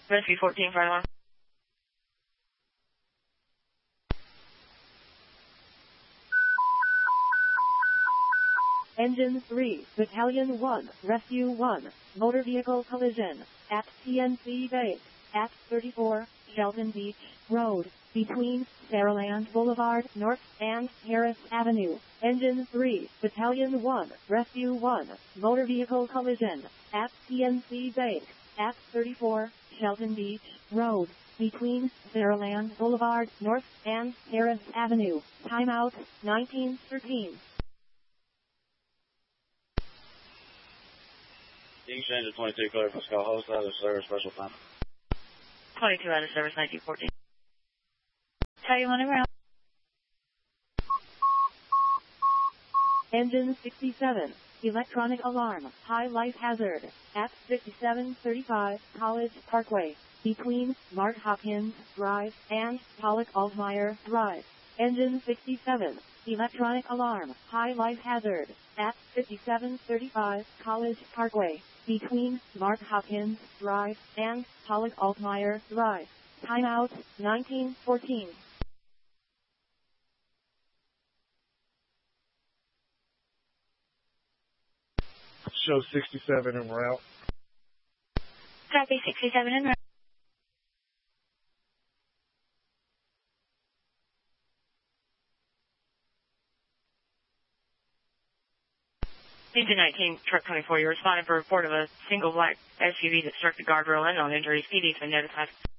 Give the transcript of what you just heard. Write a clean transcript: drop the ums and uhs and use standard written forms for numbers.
Rescue 14, fire alarm. Engine 3, Battalion 1, Rescue 1, motor vehicle collision, at PNC Base, at 34, Shelton Beach Road, between Saraland Boulevard North and Harris Avenue. Engine 3, Battalion 1, Rescue 1, motor vehicle collision, at PNC Base, at 34, Shelton Beach Road, between Saraland Boulevard North and Harris Avenue. Timeout, 1913. East Engine 22, clear for Scott Host, out of service, special time. 22 out of service, 1914. Tell you when around. Engine 67, electronic alarm, high life hazard, at 5735 College Parkway, between Mark Hopkins Drive and Pollock Altmeyer Drive. Engine 67, electronic alarm, high life hazard, at 5735 College Parkway, between Mark Hopkins Drive and Pollock Altmeyer Drive. Timeout, 1914. Show 67 en route. Copy 67 en route. Engine 19, truck 24, you responded for a report of a single black SUV that struck the guardrail and on injuries. PD's been notified.